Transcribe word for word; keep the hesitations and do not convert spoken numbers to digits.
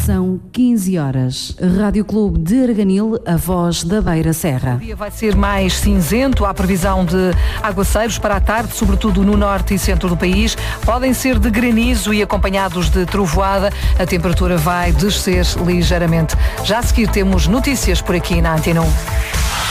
São quinze horas. Rádio Clube de Arganil, a voz da Beira Serra. O dia vai ser mais cinzento. Há previsão de aguaceiros para a tarde, sobretudo no norte e centro do país. Podem ser de granizo e acompanhados de trovoada. A temperatura vai descer ligeiramente. Já a seguir temos notícias por aqui na Antena um.